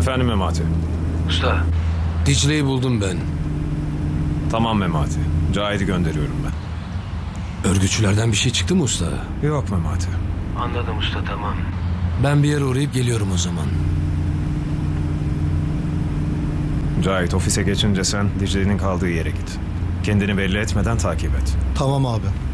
Efendim Memati. Usta. Dicle'yi buldum ben. Tamam Memati. Cahit'i gönderiyorum ben. Örgütçülerden bir şey çıktı mı usta? Yok Memati. Anladım usta, tamam. Ben bir yere uğrayıp geliyorum o zaman. Cahit ofise geçince sen Dicle'nin kaldığı yere git. Kendini belli etmeden takip et. Tamam abi.